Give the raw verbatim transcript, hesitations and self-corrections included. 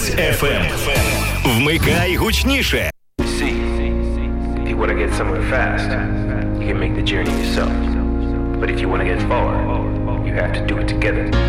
Десь еф ем. Вмикай гучніше. See, if you want to get somewhere fast, you can make the journey yourself. But if you want to get far, you have to do it together.